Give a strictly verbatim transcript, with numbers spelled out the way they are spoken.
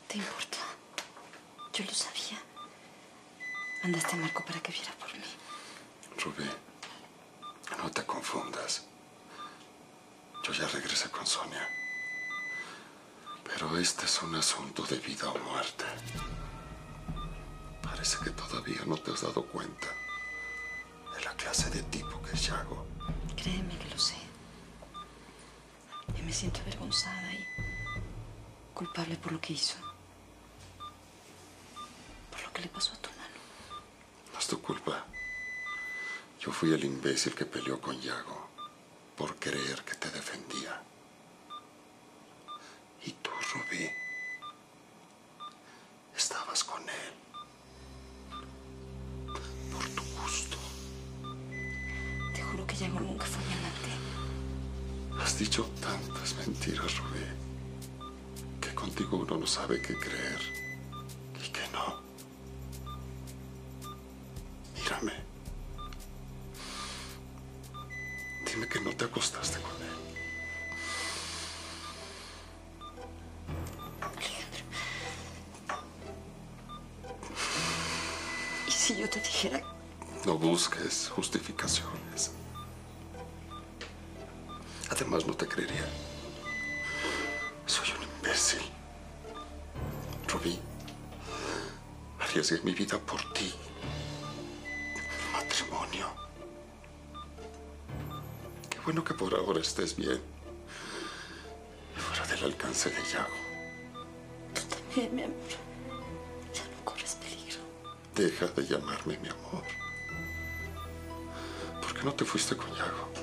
¿Te importa? Yo lo sabía. Mandaste a Marco para que viera por mí. Rubí, no te confundas. Yo ya regresé con Sonia. Pero este es un asunto de vida o muerte. Parece que todavía no te has dado cuenta de la clase de tipo que es Yago. Créeme que lo sé. Y me siento avergonzada y culpable por lo que hizo. Por lo que le pasó a tu mano. No es tu culpa. Yo fui el imbécil que peleó con Yago por creer que te defendía. Y tú, Rubí, estabas con él por tu gusto. Te juro que Yago nunca fue mi amante. Has dicho tantas mentiras, Rubí, que contigo uno no sabe qué creer y qué no. Mírame. Dime que no te acostaste con él. Alejandro. ¿Y si yo te dijera? No busques justificaciones. Además, no te creería. Soy un imbécil. Rubí, arriesgué mi vida por ti. Mi matrimonio. Qué bueno que por ahora estés bien. Y fuera del alcance de Yago. Tú también, mi amor. Ya no corres peligro. Deja de llamarme mi amor. ¿Por qué no te fuiste con Yago?